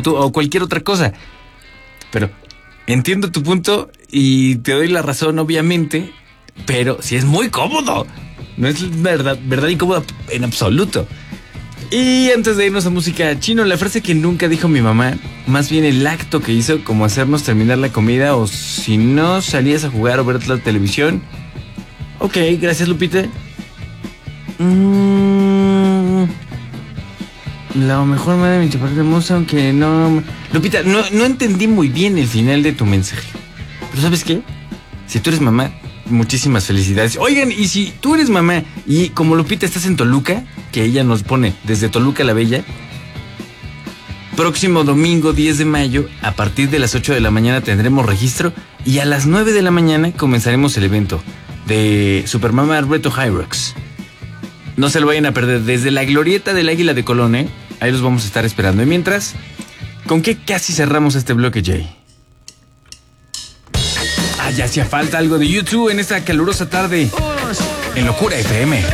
tú o cualquier otra cosa. Pero entiendo tu punto y te doy la razón, obviamente, pero sí es muy cómodo. No es verdad incómoda en absoluto. Y antes de irnos a música, Chino, la frase que nunca dijo mi mamá, más bien el acto que hizo, como hacernos terminar la comida, o si no salías a jugar o ver la televisión. Ok, gracias, Lupita. La mejor manera de mi parte hermosa, aunque no... Lupita, no entendí muy bien el final de tu mensaje. Pero ¿sabes qué? Si tú eres mamá, muchísimas felicidades. Oigan, y si tú eres mamá y como Lupita estás en Toluca, que ella nos pone desde Toluca la Bella, próximo domingo 10 de mayo, a partir de las 8 de la mañana tendremos registro y a las 9 de la mañana comenzaremos el evento de Supermama Reto High Rocks. No se lo vayan a perder, desde la glorieta del Águila de Colón, ¿eh? Ahí los vamos a estar esperando. Y mientras, ¿con qué casi cerramos este bloque, Jay? Ya hacía falta algo de YouTube en esta calurosa tarde en Locura FM.